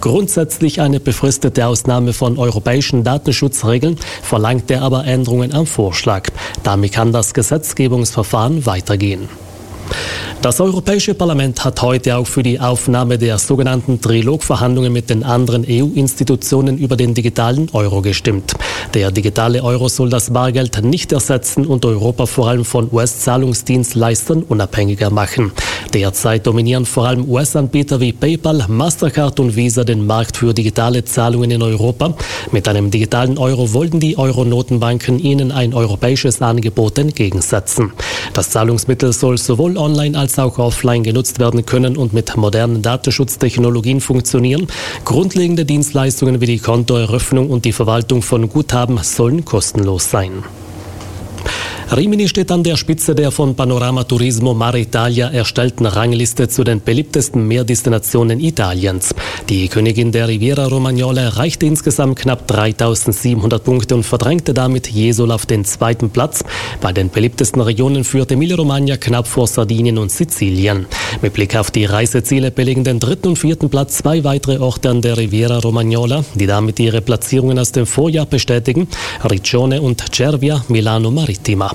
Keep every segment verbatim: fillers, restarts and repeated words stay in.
grundsätzlich eine befristete Ausnahme von europäischen Datenschutzregeln, verlangt er aber Änderungen am Vorschlag. Damit kann das Gesetzgebungsverfahren weitergehen. Das Europäische Parlament hat heute auch für die Aufnahme der sogenannten Trilogverhandlungen mit den anderen E U-Institutionen über den digitalen Euro gestimmt. Der digitale Euro soll das Bargeld nicht ersetzen und Europa vor allem von U S-Zahlungsdienstleistern unabhängiger machen. Derzeit dominieren vor allem U S-Anbieter wie PayPal, Mastercard und Visa den Markt für digitale Zahlungen in Europa. Mit einem digitalen Euro wollten die Euro-Notenbanken ihnen ein europäisches Angebot entgegensetzen. Das Zahlungsmittel soll sowohl online als auch offline genutzt werden können und mit modernen Datenschutztechnologien funktionieren. Grundlegende Dienstleistungen wie die Kontoeröffnung und die Verwaltung von Guthaben sollen kostenlos sein. Rimini steht an der Spitze der von Panorama Turismo Mare Italia erstellten Rangliste zu den beliebtesten Meerdestinationen Italiens. Die Königin der Riviera Romagnola erreichte insgesamt knapp dreitausendsiebenhundert Punkte und verdrängte damit Jesolo auf den zweiten Platz. Bei den beliebtesten Regionen führt Emilia-Romagna knapp vor Sardinien und Sizilien. Mit Blick auf die Reiseziele belegen den dritten und vierten Platz zwei weitere Orte an der Riviera Romagnola, die damit ihre Platzierungen aus dem Vorjahr bestätigen: Riccione und Cervia, Milano Marittima.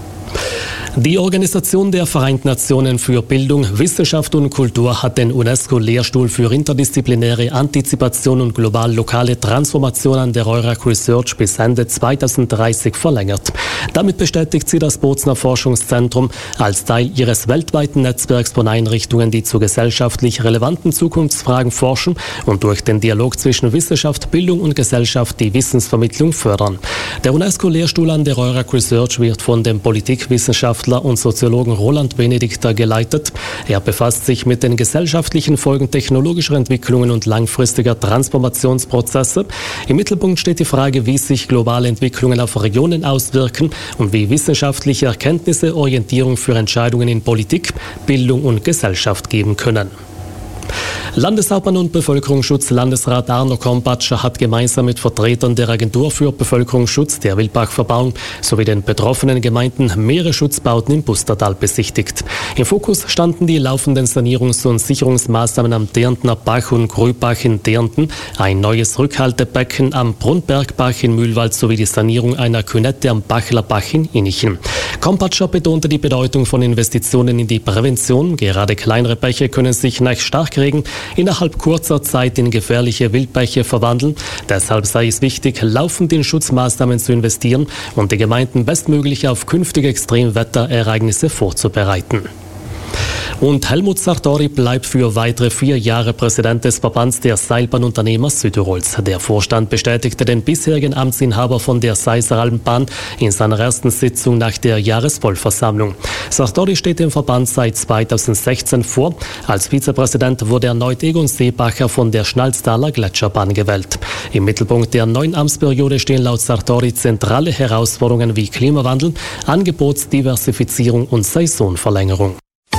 Die Organisation der Vereinten Nationen für Bildung, Wissenschaft und Kultur hat den UNESCO-Lehrstuhl für interdisziplinäre Antizipation und global-lokale Transformation an der EURAC Research bis Ende zweitausenddreißig verlängert. Damit bestätigt sie das Bozner Forschungszentrum als Teil ihres weltweiten Netzwerks von Einrichtungen, die zu gesellschaftlich relevanten Zukunftsfragen forschen und durch den Dialog zwischen Wissenschaft, Bildung und Gesellschaft die Wissensvermittlung fördern. Der UNESCO-Lehrstuhl an der EURAC Research wird von dem Politikwissenschaftler und Soziologen Roland Benedikter geleitet. Er befasst sich mit den gesellschaftlichen Folgen technologischer Entwicklungen und langfristiger Transformationsprozesse. Im Mittelpunkt steht die Frage, wie sich globale Entwicklungen auf Regionen auswirken und wie wissenschaftliche Erkenntnisse Orientierung für Entscheidungen in Politik, Bildung und Gesellschaft geben können. Landeshauptmann und Bevölkerungsschutz Landesrat Arno Kompatscher hat gemeinsam mit Vertretern der Agentur für Bevölkerungsschutz, der Wildbach-Verbauung sowie den betroffenen Gemeinden mehrere Schutzbauten im Pustertal besichtigt. Im Fokus standen die laufenden Sanierungs- und Sicherungsmaßnahmen am Derntner Bach und Grübach in Dernten, ein neues Rückhaltebecken am Brunbergbach in Mühlwald sowie die Sanierung einer Künette am Bachler Bach in Innichen. Kompatscher betonte die Bedeutung von Investitionen in die Prävention. Gerade kleinere Bäche können sich nach Starkregen innerhalb kurzer Zeit in gefährliche Wildbäche verwandeln. Deshalb sei es wichtig, laufend in Schutzmaßnahmen zu investieren und die Gemeinden bestmöglich auf künftige Extremwetterereignisse vorzubereiten. Und Helmut Sartori bleibt für weitere vier Jahre Präsident des Verbands der Seilbahnunternehmer Südtirols. Der Vorstand bestätigte den bisherigen Amtsinhaber von der Seisser Alpenbahn in seiner ersten Sitzung nach der Jahresvollversammlung. Sartori steht dem Verband seit zweitausendsechzehn vor. Als Vizepräsident wurde erneut Egon Seebacher von der Schnalztaler Gletscherbahn gewählt. Im Mittelpunkt der neuen Amtsperiode stehen laut Sartori zentrale Herausforderungen wie Klimawandel, Angebotsdiversifizierung und Saisonverlängerung.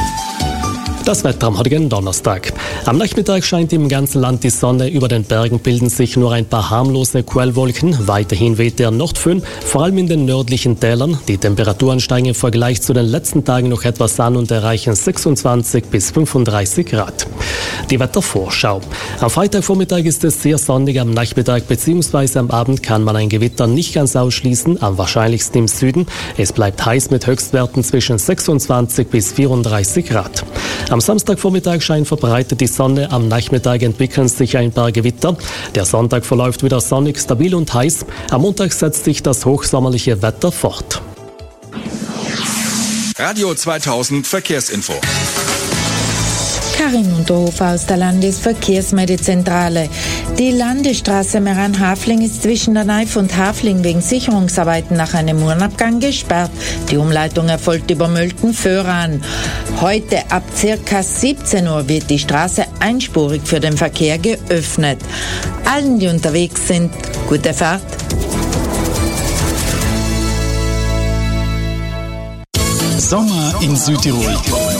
Das Wetter am heutigen Donnerstag. Am Nachmittag scheint im ganzen Land die Sonne. Über den Bergen bilden sich nur ein paar harmlose Quellwolken. Weiterhin weht der Nordföhn, vor allem in den nördlichen Tälern. Die Temperaturen steigen im Vergleich zu den letzten Tagen noch etwas an und erreichen sechsundzwanzig bis fünfunddreißig Grad. Die Wettervorschau. Am Freitagvormittag ist es sehr sonnig, am Nachmittag bzw. am Abend kann man ein Gewitter nicht ganz ausschließen, am wahrscheinlichsten im Süden. Es bleibt heiß mit Höchstwerten zwischen sechsundzwanzig bis vierunddreißig Grad. Am Samstagvormittag scheint verbreitet die Sonne, am Nachmittag entwickeln sich ein paar Gewitter. Der Sonntag verläuft wieder sonnig, stabil und heiß. Am Montag setzt sich das hochsommerliche Wetter fort. Radio zweitausend Verkehrsinfo. Karin Unterhofer aus der Landesverkehrsmeldezentrale. Die Landesstraße Meran-Hafling ist zwischen der Neif und Hafling wegen Sicherungsarbeiten nach einem Uhrenabgang gesperrt. Die Umleitung erfolgt über Mölten-Föhran. Heute ab circa siebzehn Uhr wird die Straße einspurig für den Verkehr geöffnet. Allen, die unterwegs sind, gute Fahrt. Sommer in Südtirol.